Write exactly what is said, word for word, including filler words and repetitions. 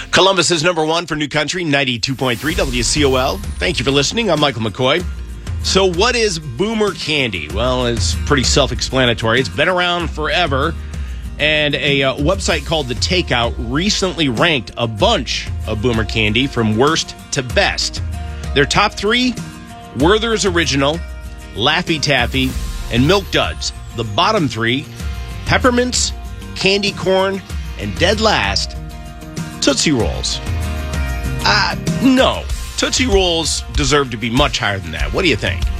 Columbus is number one for New Country, ninety-two point three W C O L. Thank you for listening. I'm Michael McCoy. So what is Boomer Candy? Well, it's pretty self-explanatory. It's been around forever, and a uh, website called The Takeout recently ranked a bunch of Boomer Candy from worst to best. Their top three, Werther's Original, Laffy Taffy, and Milk Duds. The bottom three, Peppermints, Candy Corn, and dead last, Tootsie Rolls. Uh, no. Tootsie Rolls deserve to be much higher than that. What do you think?